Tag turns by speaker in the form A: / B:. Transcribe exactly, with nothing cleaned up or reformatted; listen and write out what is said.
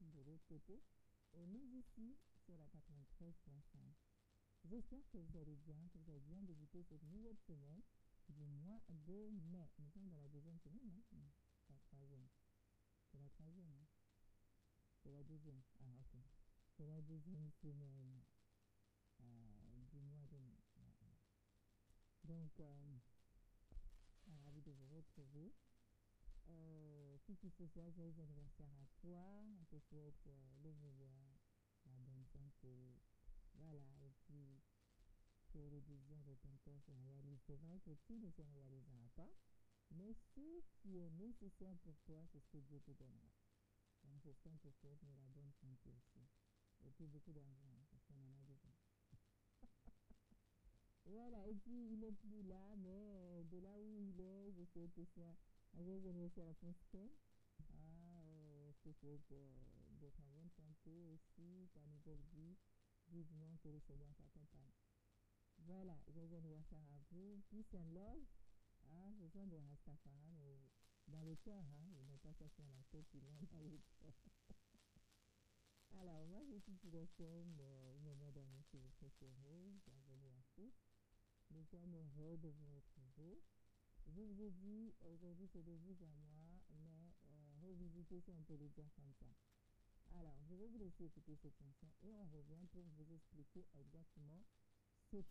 A: de l'autre côté. Et nous ici, sur la quatre-vingt-treize point cinq. J'espère que vous allez bien, que vous avez bien débuté cette nouvelle semaine du mois de mai. Nous sommes dans la deuxième semaine, non? Non, la troisième. C'est la troisième, hein? C'est la deuxième. Ah, ok. C'est la deuxième semaine euh, du mois de mai. Voilà. Donc, euh, ravi de vous retrouver. Euh, si tu ce soir, joyeux anniversaire à toi. On te souhaite euh, le meilleur, la bonne santé. Voilà, et puis que le désir de ton cœur se réalise. C'est vrai que tout ne se réalisera pas, mais ce qui est nécessaire pour toi, c'est ce que Dieu te donnera. Donc c'est ce qu'on te souhaite, mais la bonne santé aussi. Et puis beaucoup d'argent, hein, parce qu'on en a besoin. Voilà, et puis il n'est plus là, mais euh, de là où il est, je souhaite aussi un un joyeux anniversaire à Ponsken. Ah, euh, je te souhaite euh, d'être en bonne santé aussi, ta nouvelle vie, vivement que le Seigneur t'accompagne. Voilà, joyeux anniversaire à vous, peace and love. Ah, ce sont des Rastafari, mais dans le cœur, hein, ils n'ont pas ça sur la tête, ils l'ont dans le cœur. Alors, moi, je suis Sylvester, euh, une madame si vous préférez, bienvenue à tous. Nous sommes heureux de vous retrouver. Je vous ai dit, aujourd'hui c'est de vous à moi, mais euh, revisiter si on peut le dire comme ça. Alors, je vais vous laisser écouter cette chanson et on revient pour vous expliquer exactement